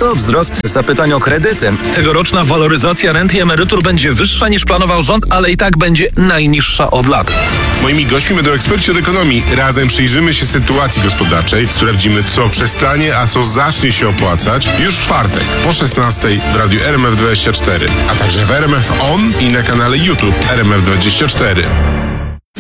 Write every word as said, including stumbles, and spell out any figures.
to wzrost zapytań o kredyty. Tegoroczna waloryzacja rent i emerytur będzie wyższa niż planował rząd, ale i tak będzie najniższa od lat. Moimi gośćmi będą eksperci od ekonomii. Razem przyjrzymy się sytuacji gospodarczej, sprawdzimy, co przestanie, a co zacznie się opłacać już w czwartek po szesnastej w radiu R M F dwadzieścia cztery, a także w R M F On i na kanale YouTube R M F dwadzieścia cztery.